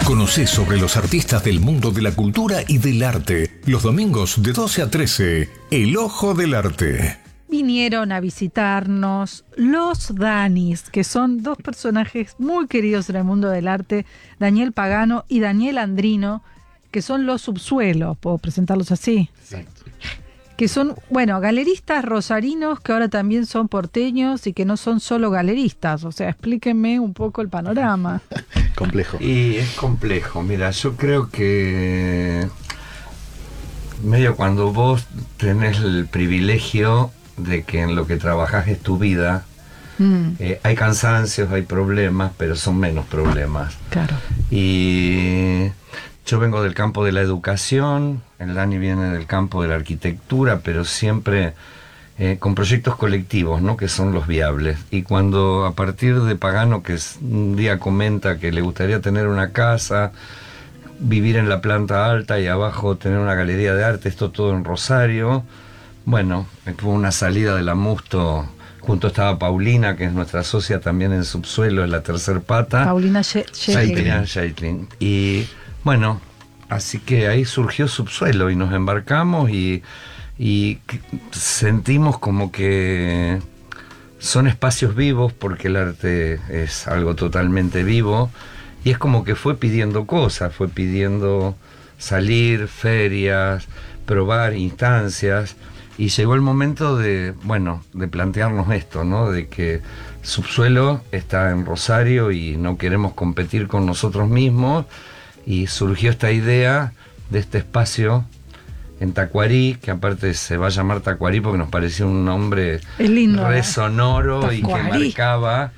Conocé sobre los artistas del mundo de la cultura y del arte. Los domingos de 12 a 13, El Ojo del Arte. Vinieron a visitarnos los Danis, que son dos personajes muy queridos en el mundo del arte, Daniel Pagano y Daniel Andrino, que son los Subsuelo, puedo presentarlos así. Exacto. Que son, bueno, galeristas rosarinos que ahora también son porteños y que no son solo galeristas. O sea, explíquenme un poco el panorama. Complejo. Y es complejo. Mira, yo creo que medio cuando vos tenés el privilegio de que en lo que trabajás es tu vida, hay cansancios, hay problemas, pero son menos problemas. Claro. Y yo vengo del campo de la educación, el Dani viene del campo de la arquitectura, pero siempre con proyectos colectivos, ¿no? Que son los viables. Y cuando a partir de Pagano, que un día comenta que le gustaría tener una casa, vivir en la planta alta y abajo tener una galería de arte, esto todo en Rosario, bueno, fue una salida de la Musto. Junto estaba Paulina, que es nuestra socia también en Subsuelo, en la tercer pata. Paulina Scheitlin. Y bueno, así que ahí surgió Subsuelo y nos embarcamos y sentimos como que son espacios vivos, porque el arte es algo totalmente vivo, y es como que fue pidiendo cosas, fue pidiendo salir, ferias, probar instancias, y llegó el momento de plantearnos esto, ¿no? De que Subsuelo está en Rosario y no queremos competir con nosotros mismos, y surgió esta idea de este espacio en Tacuarí, que aparte se va a llamar Tacuarí porque nos pareció un nombre re sonoro, Tacuarí, y que marcaba.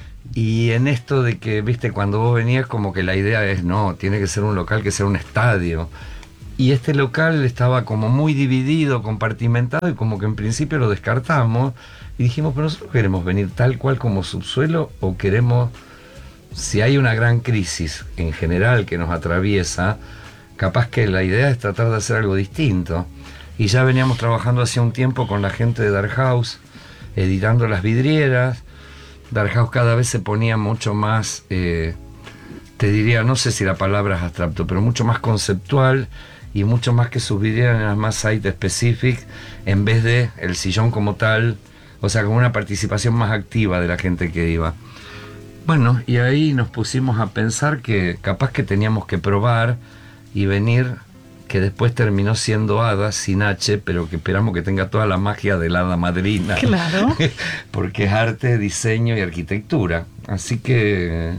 Y en esto de que, viste, cuando vos venías, como que la idea es, no, tiene que ser un local que sea un estadio. Y este local estaba como muy dividido, compartimentado, y como que en principio lo descartamos. Y dijimos, pero nosotros queremos venir tal cual como Subsuelo, o queremos, si hay una gran crisis en general que nos atraviesa, capaz que la idea es tratar de hacer algo distinto. Y ya veníamos trabajando hace un tiempo con la gente de Dark House, editando las vidrieras. Dark House cada vez se ponía mucho más, te diría, no sé si la palabra es abstracto, pero mucho más conceptual, y mucho más que sus vidrieras eran más site specific, en vez de el sillón como tal, o sea, con una participación más activa de la gente que iba. Bueno, y ahí nos pusimos a pensar que capaz que teníamos que probar y venir, que después terminó siendo Hada sin H, pero que esperamos que tenga toda la magia de la hada madrina. Claro. Porque es arte, diseño y arquitectura. Así que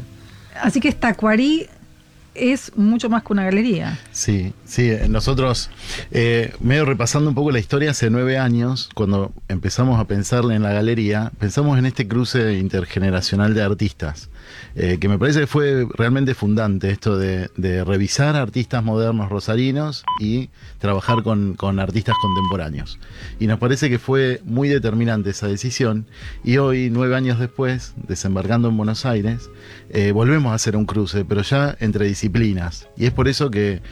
Tacuarí es mucho más que una galería. Sí, nosotros, medio repasando un poco la historia, hace 9 años, cuando empezamos a pensar en la galería, pensamos en este cruce intergeneracional de artistas, que me parece que fue realmente fundante, esto de revisar artistas modernos rosarinos y trabajar con artistas contemporáneos. Y nos parece que fue muy determinante esa decisión, y hoy, 9 años después, desembarcando en Buenos Aires, volvemos a hacer un cruce, pero ya entre disciplinas. Y es por eso que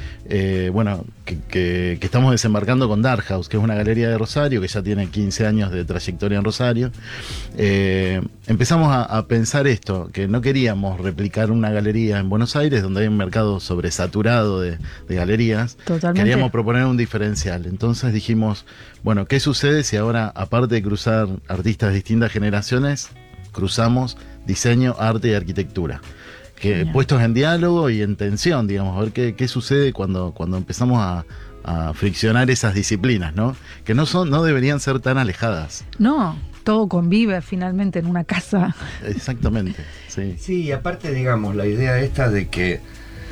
estamos desembarcando con Dark House, que es una galería de Rosario, que ya tiene 15 años de trayectoria en Rosario. Empezamos a pensar esto, que no queríamos replicar una galería en Buenos Aires, donde hay un mercado sobresaturado de galerías. Totalmente. Queríamos proponer un diferencial. Entonces dijimos, bueno, ¿qué sucede si ahora, aparte de cruzar artistas de distintas generaciones, cruzamos diseño, arte y arquitectura? Que puestos en diálogo y en tensión, digamos, a ver qué sucede cuando empezamos a friccionar esas disciplinas, ¿no? Que no deberían ser tan alejadas. No, todo convive finalmente en una casa. Exactamente, sí. Sí, y aparte, digamos, la idea esta de que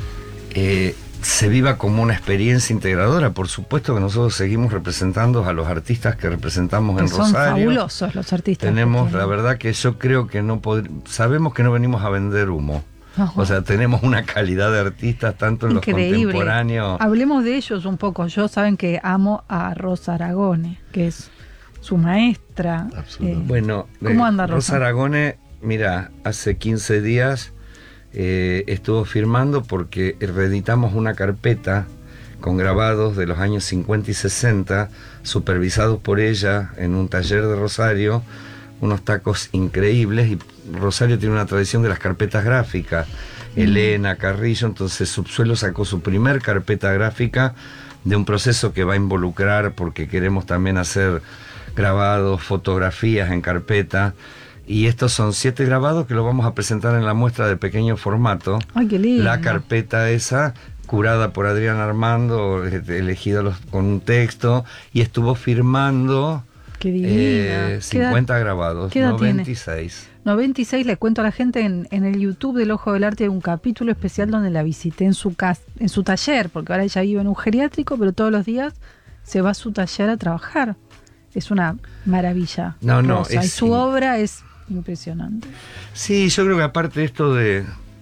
se viva como una experiencia integradora. Por supuesto que nosotros seguimos representando a los artistas que representamos en Rosario. Son fabulosos los artistas. Tenemos, la verdad que yo creo que sabemos que no venimos a vender humo. O sea, tenemos una calidad de artistas tanto en increíble. Los contemporáneos. Hablemos de ellos un poco. Yo saben que amo a Rosa Aragone, que es su maestra. Bueno, ¿cómo anda Rosa Aragone? Mira, hace 15 días estuvo firmando porque reeditamos una carpeta con grabados de los años 50 y 60, supervisados por ella en un taller de Rosario, unos tacos increíbles, y Rosario tiene una tradición de las carpetas gráficas, Elena Carrillo. Entonces Subsuelo sacó su primer carpeta gráfica de un proceso que va a involucrar, porque queremos también hacer grabados, fotografías en carpeta. Y estos son 7 grabados que los vamos a presentar en la muestra de pequeño formato. ¡Ay, qué lindo! La carpeta esa, curada por Adrián Armando, elegido con un texto, y estuvo firmando ¡Qué divina! 50 grabados, ¿qué edad 96. Tiene? 96, le cuento a la gente, en el YouTube del Ojo del Arte hay un capítulo especial donde la visité en su taller, porque ahora ella vive en un geriátrico, pero todos los días se va a su taller a trabajar. Es una maravilla. Y su obra es impresionante. Sí, yo creo que aparte de esto de,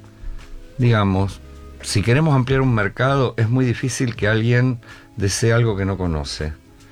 digamos, si queremos ampliar un mercado, es muy difícil que alguien desee algo que no conoce.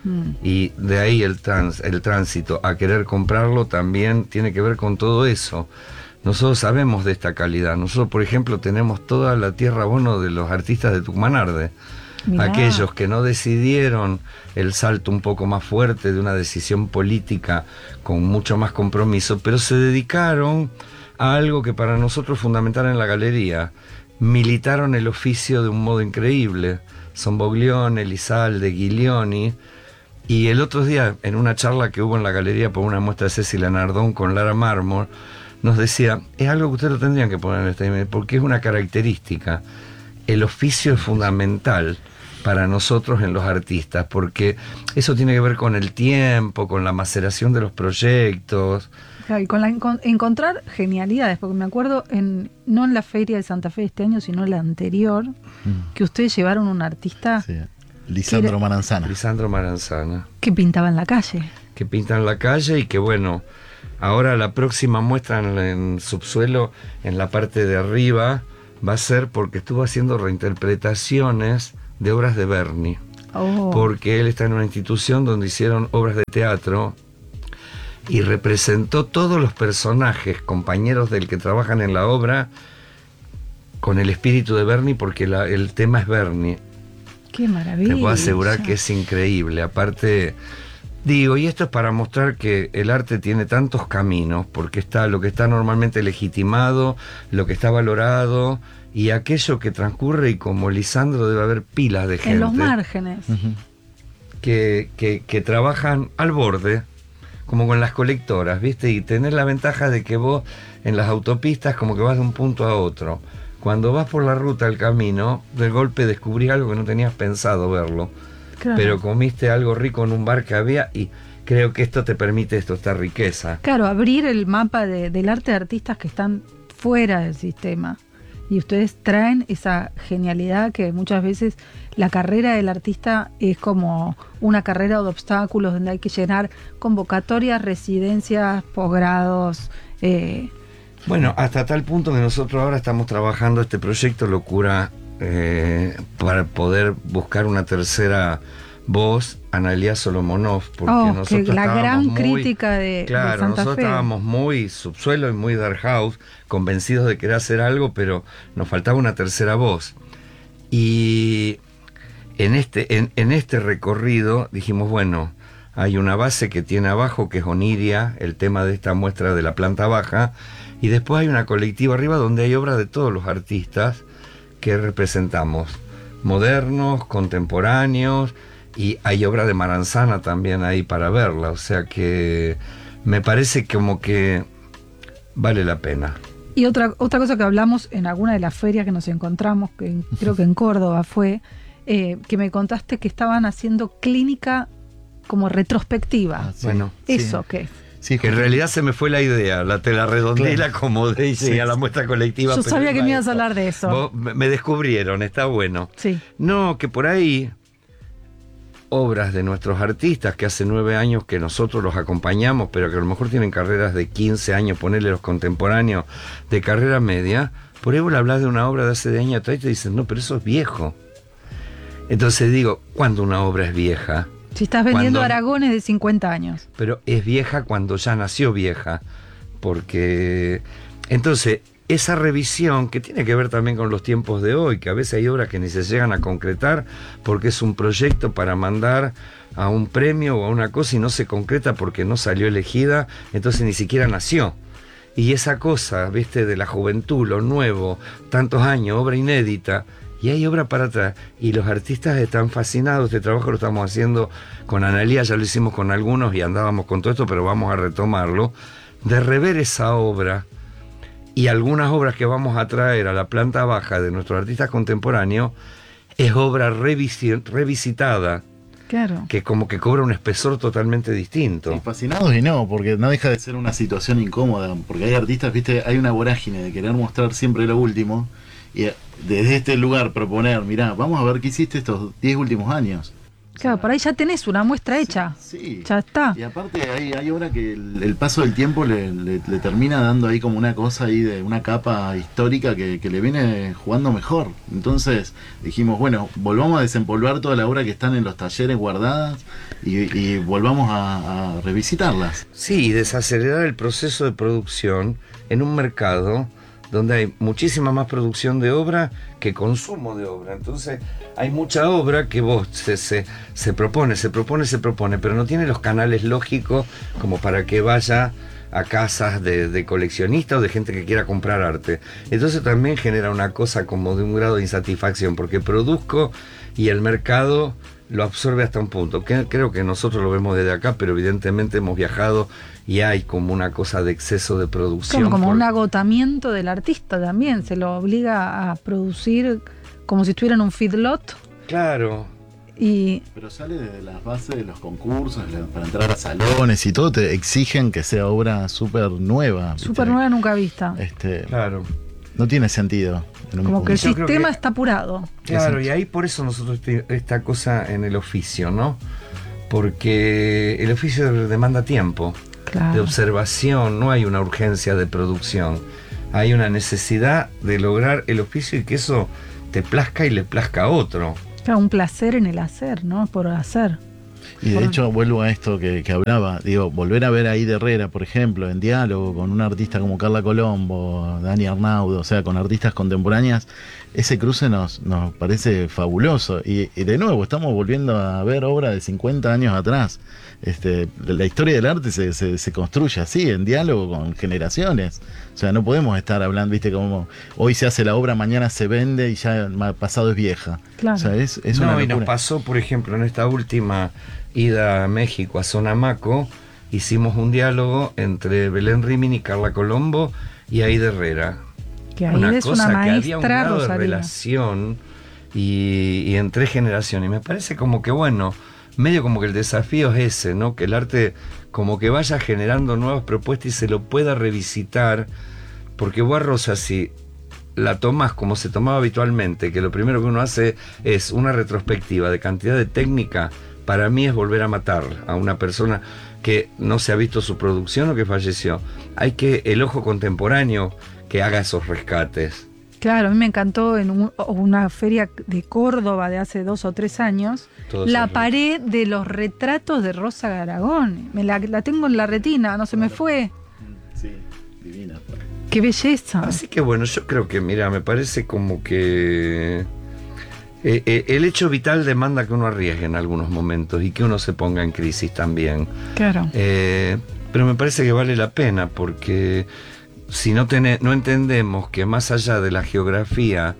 Y de ahí el tránsito a querer comprarlo también tiene que ver con todo eso. Nosotros sabemos de esta calidad. Nosotros, por ejemplo, tenemos toda la tierra bono de los artistas de Tucumanarde. Mirá. Aquellos que no decidieron el salto un poco más fuerte de una decisión política con mucho más compromiso, pero se dedicaron a algo que para nosotros es fundamental en la galería. Militaron el oficio de un modo increíble. Son Boglione, Elizalde, Giglioni. Y el otro día, en una charla que hubo en la galería por una muestra de Cecilia Nardón con Lara Mármol, nos decía, es algo que ustedes lo tendrían que poner en este, porque es una característica. El oficio es fundamental para nosotros en los artistas, porque eso tiene que ver con el tiempo, con la maceración de los proyectos. Claro, y con encontrar genialidades, porque me acuerdo, no en la Feria de Santa Fe de este año, sino en la anterior, que ustedes llevaron un artista... Sí. Lisandro Maranzana. Lisandro Maranzana. Que pintaba en la calle. Que pinta en la calle y que bueno, ahora la próxima muestra en Subsuelo, en la parte de arriba, va a ser porque estuvo haciendo reinterpretaciones de obras de Berni. Oh. Porque él está en una institución donde hicieron obras de teatro y representó todos los personajes, compañeros del que trabajan en la obra, con el espíritu de Berni, porque el tema es Berni. ¡Qué maravilla! Te puedo asegurar que es increíble. Aparte, digo, y esto es para mostrar que el arte tiene tantos caminos, porque está lo que está normalmente legitimado, lo que está valorado, y aquello que transcurre, y como Lisandro debe haber pilas de gente. En los márgenes. Que trabajan al borde, como con las colectoras, ¿viste? Y tener la ventaja de que vos en las autopistas como que vas de un punto a otro. Cuando vas por la ruta, el camino, de golpe descubrís algo que no tenías pensado verlo. Claro. Pero comiste algo rico en un bar que había, y creo que esto te permite esta riqueza. Claro, abrir el mapa del arte de artistas que están fuera del sistema. Y ustedes traen esa genialidad que muchas veces la carrera del artista es como una carrera de obstáculos donde hay que llenar convocatorias, residencias, posgrados. Bueno, hasta tal punto que nosotros ahora estamos trabajando este proyecto Locura para poder buscar una tercera voz, Analía Solomonov, porque nosotros la gran crítica de Claro, de Santa nosotros Fe. Estábamos muy Subsuelo y muy Dark House, convencidos de querer hacer algo, pero nos faltaba una tercera voz. Y en este recorrido dijimos, bueno, hay una base que tiene abajo, que es Oniria, el tema de esta muestra de la planta baja, y después hay una colectiva arriba donde hay obras de todos los artistas que representamos, modernos, contemporáneos, y hay obra de Maranzana también ahí para verla, o sea que me parece como que vale la pena. Y otra cosa que hablamos en alguna de las ferias que nos encontramos, que creo que en Córdoba fue, que me contaste que estaban haciendo clínica como retrospectiva. Sí. Bueno, ¿Eso sí. qué es? Sí, que en realidad se me fue la idea, te la redondeé y la acomodé y llegué a la muestra colectiva. Yo pero sabía que me ibas eso. a hablar de eso. Me descubrieron, está bueno. Sí. No, que por ahí obras de nuestros artistas que hace 9 años que nosotros los acompañamos, pero que a lo mejor tienen carreras de 15 años, ponerle los contemporáneos de carrera media, por ahí vos le hablas de una obra de hace de años atrás y te dicen, no, pero eso es viejo. Entonces digo, ¿cuándo una obra es vieja? Si estás vendiendo Cuando- Aragones de 50 años. Pero es vieja cuando ya nació vieja, porque entonces esa revisión que tiene que ver también con los tiempos de hoy, que a veces hay obras que ni se llegan a concretar porque es un proyecto para mandar a un premio o a una cosa y no se concreta porque no salió elegida, entonces ni siquiera nació. Y esa cosa, viste, de la juventud, lo nuevo, tantos años, obra inédita, y hay obra para atrás. Y los artistas están fascinados. Este trabajo lo estamos haciendo con Analía, ya lo hicimos con algunos y andábamos con todo esto, pero vamos a retomarlo, de rever esa obra y algunas obras que vamos a traer a la planta baja de nuestros artistas contemporáneos, es obra revisitada. Claro. Que como que cobra un espesor totalmente distinto. Y fascinados y no, porque no deja de ser una situación incómoda, porque hay artistas, viste, hay una vorágine de querer mostrar siempre lo último, y desde este lugar proponer, mirá, vamos a ver qué hiciste estos 10 últimos años. Claro, por ahí ya tenés una muestra hecha. Sí. Ya está. Y aparte hay obra que el paso del tiempo le termina dando ahí como una cosa ahí de una capa histórica que le viene jugando mejor. Entonces dijimos, bueno, volvamos a desempolvar toda la obra que están en los talleres guardadas y volvamos a revisitarlas. Sí, y desacelerar el proceso de producción en un mercado donde hay muchísima más producción de obra que consumo de obra. Entonces hay mucha obra que vos se propone, pero no tiene los canales lógicos como para que vaya a casas de coleccionistas o de gente que quiera comprar arte. Entonces también genera una cosa como de un grado de insatisfacción, porque produzco y el mercado lo absorbe hasta un punto. Creo que nosotros lo vemos desde acá, pero evidentemente hemos viajado y hay como una cosa de exceso de producción. Como un agotamiento del artista también, se lo obliga a producir como si estuviera en un feedlot. Claro. Pero sale desde las bases de los concursos, para entrar a salones y todo, te exigen que sea obra súper nueva. Súper nueva, nunca vista. Claro. No tiene sentido. Como que el sistema está apurado. Claro, y ahí por eso nosotros esta cosa en el oficio, ¿no? Porque el oficio demanda tiempo, de observación, no hay una urgencia de producción. Hay una necesidad de lograr el oficio y que eso te plazca y le plazca a otro. Claro, un placer en el hacer, ¿no? Por hacer. Y de hecho vuelvo a esto que hablaba, digo, volver a ver a Aida Herrera, por ejemplo, en diálogo con un artista como Carla Colombo, Dani Arnaudo, o sea, con artistas contemporáneas, ese cruce nos parece fabuloso. Y de nuevo, estamos volviendo a ver obra de 50 años atrás. La historia del arte se construye así, en diálogo con generaciones. O sea, no podemos estar hablando, viste, como hoy se hace la obra, mañana se vende y ya pasado es vieja. Claro. O sea, es una No, locura. y nos pasó, por ejemplo, en esta última ida a México, a Sonamaco, hicimos un diálogo entre Belén Rimini, Carla Colombo y Aida Herrera. Que Aida es una que había un maestra grado de rosarina. relación y entre generaciones. Y me parece como que, bueno, medio como que el desafío es ese, ¿no? Que el arte como que vaya generando nuevas propuestas y se lo pueda revisitar, porque vos a Rosa, si la tomás como se tomaba habitualmente, que lo primero que uno hace es una retrospectiva de cantidad de técnica, para mí es volver a matar a una persona que no se ha visto su producción o que falleció. Hay que el ojo contemporáneo que haga esos rescates. Claro, a mí me encantó en una feria de Córdoba de hace 2 o 3 años, la pared de los retratos de Rosa Garagón. La tengo en la retina, no se me fue. Sí, divina. ¡Qué belleza! Así que bueno, yo creo que, mira, me parece como que el hecho vital demanda que uno arriesgue en algunos momentos y que uno se ponga en crisis también. Claro. Pero me parece que vale la pena, porque si no entendemos que más allá de la geografía,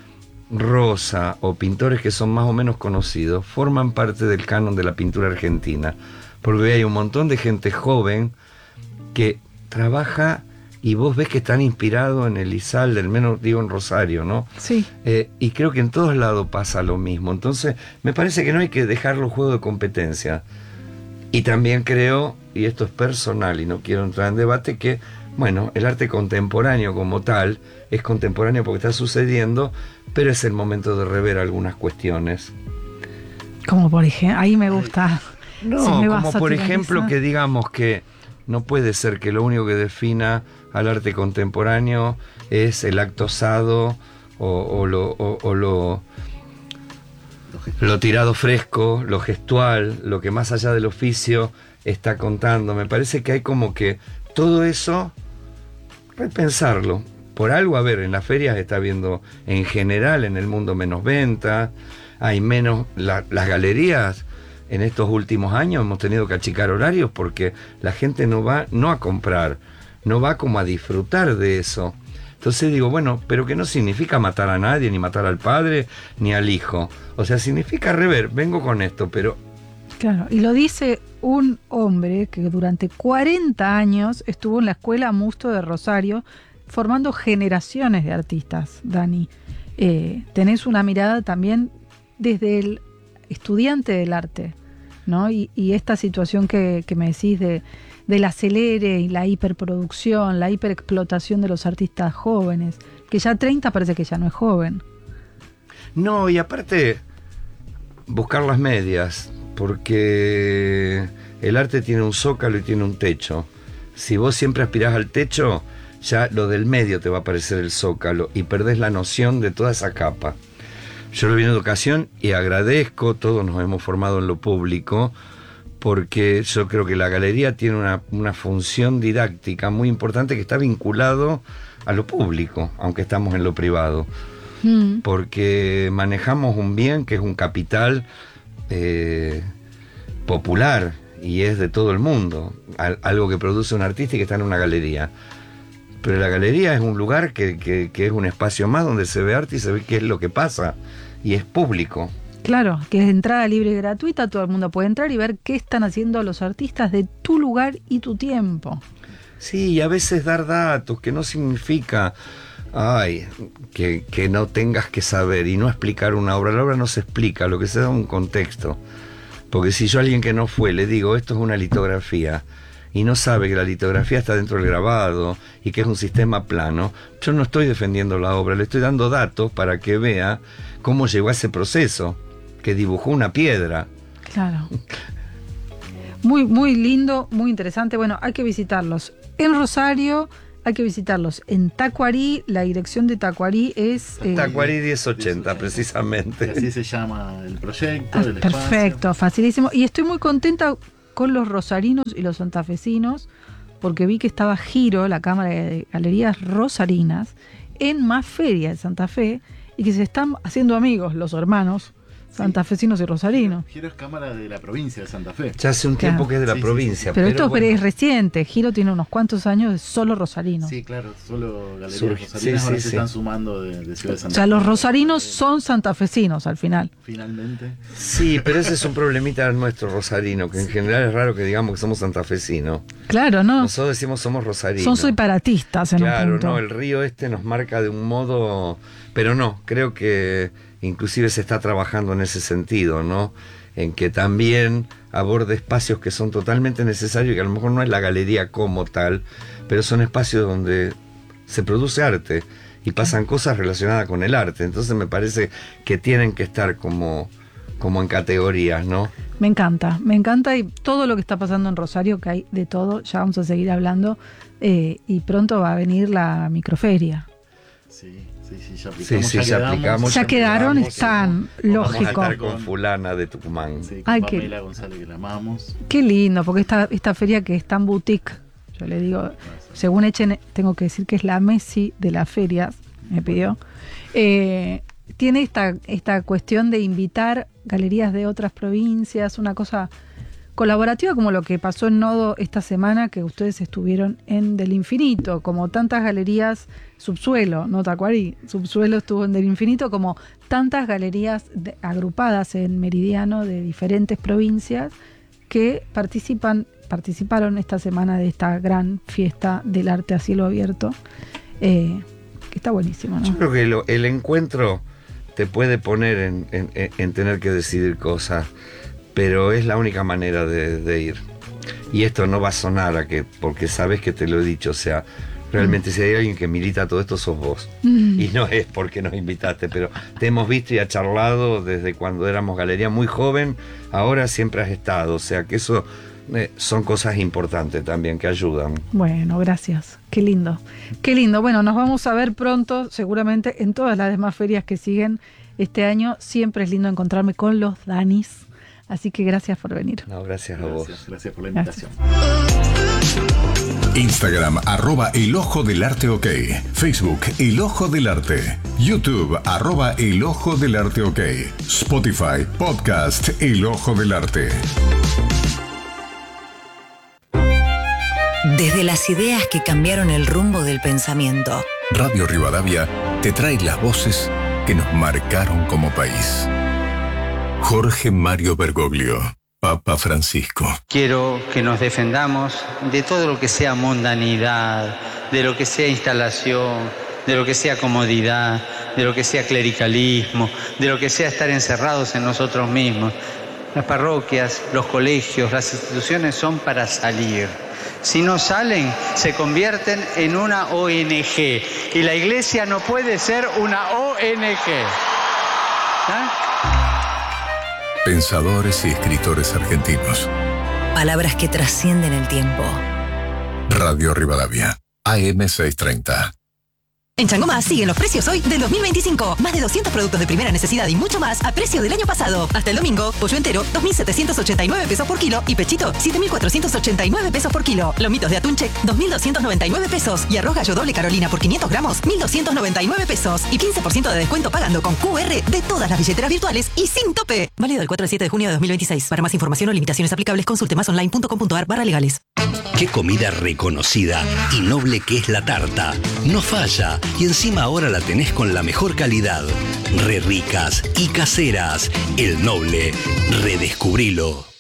Rosa o pintores que son más o menos conocidos forman parte del canon de la pintura argentina, porque hay un montón de gente joven que trabaja y vos ves que están inspirados en Elizalde, al menos digo en Rosario, ¿no? Sí. Y creo que en todos lados pasa lo mismo. Entonces me parece que no hay que dejar los juegos de competencia. Y también creo, y esto es personal y no quiero entrar en debate, que bueno, el arte contemporáneo como tal es contemporáneo porque está sucediendo, pero es el momento de rever algunas cuestiones. Como por ejemplo, ahí me gusta. No, Si me como vas a por tirar ejemplo esa. que digamos que no puede ser que lo único que defina al arte contemporáneo es el acto osado o lo tirado fresco, lo gestual, lo que más allá del oficio está contando. Me parece que hay como que todo eso repensarlo. Por algo, a ver, en las ferias está habiendo en general en el mundo menos venta, hay menos, las galerías en estos últimos años hemos tenido que achicar horarios porque la gente no va no a comprar no va como a disfrutar de eso. Entonces digo, bueno, pero que no significa matar a nadie, ni matar al padre, ni al hijo. O sea, significa rever, vengo con esto, pero... Claro, y lo dice un hombre que durante 40 años estuvo en la Escuela Musto de Rosario formando generaciones de artistas, Dani. Tenés una mirada también desde el estudiante del arte, ¿no? Y esta situación que me decís del acelere y la hiperproducción, la hiperexplotación de los artistas jóvenes, que ya 30 parece que ya no es joven. No, y aparte, buscar las medias, porque el arte tiene un zócalo y tiene un techo. Si vos siempre aspirás al techo, ya lo del medio te va a parecer el zócalo y perdés la noción de toda esa capa. Yo lo vi en educación y agradezco, todos nos hemos formado en lo público, porque yo creo que la galería tiene una función didáctica muy importante que está vinculado a lo público, aunque estamos en lo privado. Porque manejamos un bien que es un capital popular y es de todo el mundo, algo que produce un artista y que está en una galería. Pero la galería es un lugar que es un espacio más donde se ve arte y se ve qué es lo que pasa, y es público. Claro, que es entrada libre y gratuita, todo el mundo puede entrar y ver qué están haciendo los artistas de tu lugar y tu tiempo. Sí, y a veces dar datos, que no significa que no tengas que saber y no explicar una obra. La obra no se explica, lo que se da es un contexto. Porque si yo a alguien que no fue le digo, esto es una litografía, y no sabe que la litografía está dentro del grabado y que es un sistema plano, yo no estoy defendiendo la obra, le estoy dando datos para que vea cómo llegó a ese proceso, que dibujó una piedra. Claro. Muy, muy lindo, muy interesante. Bueno, hay que visitarlos en Rosario, hay que visitarlos en Tacuarí. La dirección de Tacuarí es... Tacuarí 1080, precisamente. Así se llama el proyecto, el perfecto, espacio. facilísimo. Y estoy muy contenta con los rosarinos y los santafesinos, porque vi que estaba Giro, la Cámara de Galerías Rosarinas, en Más Feria de Santa Fe, y que se están haciendo amigos los hermanos santafesinos y rosarinos. Giro es Cámara de la provincia de Santa Fe. Ya hace un tiempo que es de la provincia. Pero esto bueno, es reciente. Giro tiene unos cuantos años de solo rosarinos. Sí, claro, solo Galerías Rosarinas ahora se están sumando de Ciudad de Santa Fe. O sea, los rosarinos son santafesinos al final. Finalmente. Sí, pero ese es un problemita nuestro rosarino, que en general es raro que digamos que somos santafesinos. Claro, ¿no? Nosotros decimos somos rosarinos. Son separatistas en un punto. Claro, no, el río este nos marca de un modo... Pero no, creo que inclusive se está trabajando en ese sentido, ¿no? En que también aborde espacios que son totalmente necesarios y que a lo mejor no es la galería como tal, pero son espacios donde se produce arte y pasan cosas relacionadas con el arte. Entonces me parece que tienen que estar como en categorías, ¿no? Me encanta y todo lo que está pasando en Rosario, que hay de todo, ya vamos a seguir hablando, y pronto va a venir la microferia. Sí, ya aplicamos. Sí, ya aplicamos. Ya quedaron, están, lógico. Vamos a estar con fulana de Tucumán. Sí, con Pamela González, que la amamos. Qué lindo, porque esta feria que es tan boutique, yo le digo, según Echen, tengo que decir que es la Messi de las ferias, me pidió, tiene esta cuestión de invitar galerías de otras provincias, una cosa colaborativa como lo que pasó en Nodo esta semana, que ustedes estuvieron en Del Infinito, como tantas galerías, Subsuelo, no Tacuarí, Subsuelo estuvo en Del Infinito, como tantas galerías agrupadas en Meridiano de diferentes provincias que participaron esta semana de esta gran fiesta del arte a cielo abierto, que está buenísimo, ¿no? Yo creo que el encuentro te puede poner en tener que decidir cosas, pero es la única manera de ir. Y esto no va a sonar porque sabes que te lo he dicho, o sea, realmente si hay alguien que milita todo esto sos vos. Y no es porque nos invitaste, pero te hemos visto y has charlado desde cuando éramos galería muy joven, ahora siempre has estado, o sea que eso son cosas importantes también que ayudan. Bueno, gracias, qué lindo. Qué lindo, bueno, nos vamos a ver pronto, seguramente en todas las demás ferias que siguen este año. Siempre es lindo encontrarme con los Danis. Así que gracias por venir. No, gracias a vos. Gracias por la invitación. Instagram, @El Ojo del Arte OK. Facebook, El Ojo del Arte. YouTube, @El Ojo del Arte OK. Spotify, podcast El Ojo del Arte. Desde las ideas que cambiaron el rumbo del pensamiento. Radio Rivadavia te trae las voces que nos marcaron como país. Jorge Mario Bergoglio, Papa Francisco. Quiero que nos defendamos de todo lo que sea mundanidad, de lo que sea instalación, de lo que sea comodidad, de lo que sea clericalismo, de lo que sea estar encerrados en nosotros mismos. Las parroquias, los colegios, las instituciones son para salir. Si no salen, se convierten en una ONG. Y la iglesia no puede ser una ONG. Pensadores y escritores argentinos. Palabras que trascienden el tiempo. Radio Rivadavia, AM 630. En Changomás siguen los precios hoy del 2025. Más de 200 productos de primera necesidad y mucho más a precio del año pasado. Hasta el domingo, pollo entero, 2.789 pesos por kilo y pechito, 7.489 pesos por kilo. Lomitos de atún check, 2.299 pesos. Y arroz gallo doble Carolina por 500 gramos, 1.299 pesos. Y 15% de descuento pagando con QR de todas las billeteras virtuales y sin tope. Válido del 4 al 7 de junio de 2026. Para más información o limitaciones aplicables, consulte masonline.com.ar/legales. Qué comida reconocida y noble que es la tarta. No falla. Y encima ahora la tenés con la mejor calidad. Re ricas y caseras. El Noble. Redescubrilo.